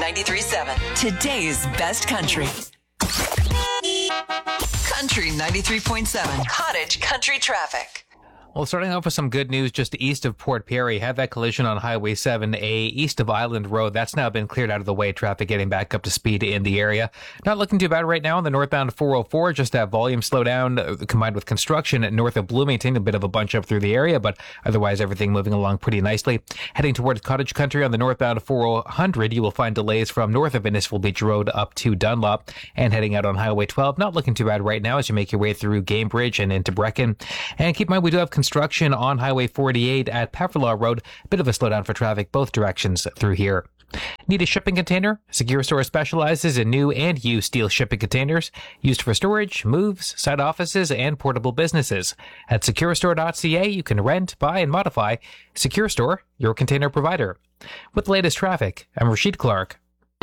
93.7. Today's best country. Country 93.7. Cottage Country Traffic. Well, starting off with some good news just east of Port Perry. Had that collision on Highway 7A east of Island Road. That's now been cleared out of the way. Traffic getting back up to speed in the area. Not looking too bad right now on the northbound 404. Just that volume slow down combined with construction at north of Bloomington. A bit of a bunch up through the area, but otherwise everything moving along pretty nicely. Heading towards Cottage Country on the northbound 400, you will find delays from north of Innisfil Beach Road up to Dunlop. And heading out on Highway 12, not looking too bad right now as you make your way through Gamebridge and into Brecken. And keep in mind, we do have construction on Highway 48 at Pefferlaw Road. A bit of a slowdown for traffic both directions through here. Need a shipping container? Secure Store specializes in new and used steel shipping containers used for storage, moves, site offices, and portable businesses. At securestore.ca, you can rent, buy, and modify. Secure Store, your container provider. With the latest traffic, I'm Rashid Clark.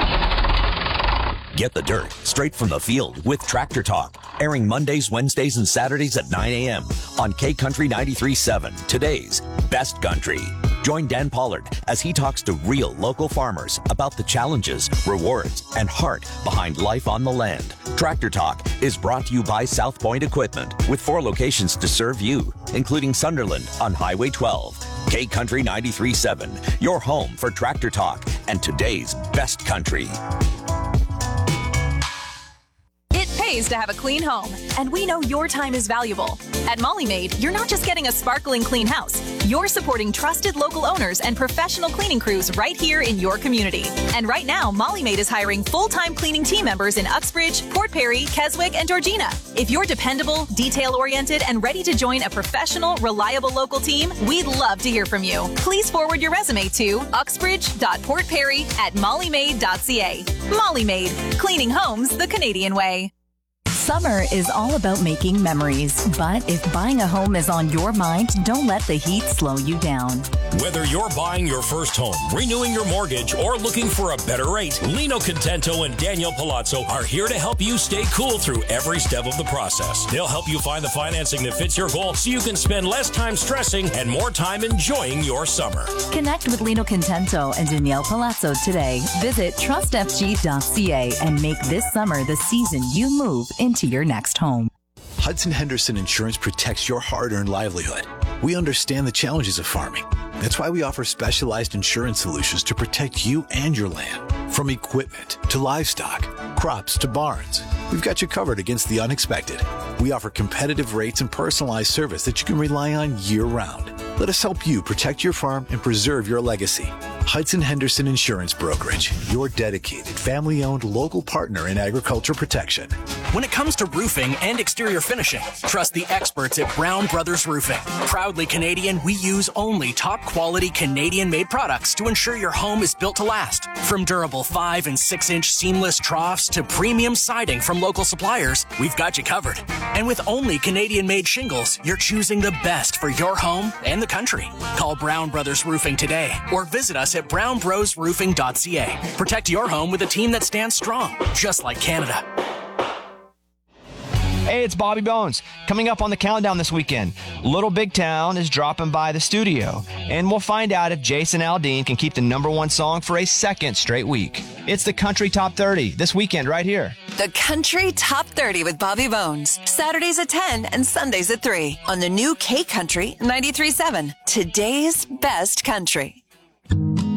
Get the dirt straight from the field with Tractor Talk, airing Mondays, Wednesdays, and Saturdays at 9 a.m. on K Country 93.7, today's best country. Join Dan Pollard as he talks to real local farmers about the challenges, rewards, and heart behind life on the land. Tractor Talk is brought to you by South Point Equipment, with 4 locations to serve you, including Sunderland on Highway 12. K Country 93.7, your home for Tractor Talk and today's best country. To have a clean home, and we know your time is valuable. At Molly Maid, you're not just getting a sparkling clean house, you're supporting trusted local owners and professional cleaning crews right here in your community. And right now, Molly Maid is hiring full-time cleaning team members in Uxbridge, Port Perry, Keswick, and Georgina. If you're dependable, detail-oriented, and ready to join a professional, reliable local team, we'd love to hear from you. Please forward your resume to uxbridge.portperry@mollymaid.ca. Molly Maid, cleaning homes the Canadian way. Summer is all about making memories, but if buying a home is on your mind, don't let the heat slow you down. Whether you're buying your first home, renewing your mortgage, or looking for a better rate, Lino Contento and Daniel Palazzo are here to help you stay cool through every step of the process. They'll help you find the financing that fits your goal so you can spend less time stressing and more time enjoying your summer. Connect with Lino Contento and Danielle Palazzo today. Visit trustfg.ca and make this summer the season you move into your next home. Hudson Henderson Insurance protects your hard-earned livelihood. We understand the challenges of farming. That's why we offer specialized insurance solutions to protect you and your land. From equipment to livestock, crops to barns, we've got you covered against the unexpected. We offer competitive rates and personalized service that you can rely on year-round. Let us help you protect your farm and preserve your legacy. Hudson Henderson Insurance Brokerage, your dedicated, family-owned local partner in agriculture protection. When it comes to roofing and exterior finishing, trust the experts at Brown Brothers Roofing. Proudly Canadian, we use only top-quality Canadian-made products to ensure your home is built to last. From durable 5- and 6-inch seamless troughs to premium siding from local suppliers, we've got you covered. And with only Canadian-made shingles, you're choosing the best for your home and the country. Call Brown Brothers Roofing today or visit us at brownbrosroofing.ca. Protect your home with a team that stands strong, just like Canada. Hey, it's Bobby Bones. Coming up on the countdown this weekend, Little Big Town is dropping by the studio, and we'll find out if Jason Aldean can keep the #1 song for a second straight week. It's the Country Top 30 this weekend right here. The Country Top 30 with Bobby Bones. Saturdays at 10 and Sundays at 3 on the new K Country 93.7. Today's best country.